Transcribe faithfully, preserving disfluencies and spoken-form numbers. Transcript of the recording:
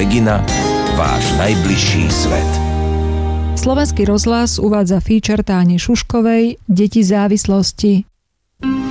Regina, váš najbližší svet. Slovenský rozhlas uvádza feature Táne Šuškovej Deti závislosti.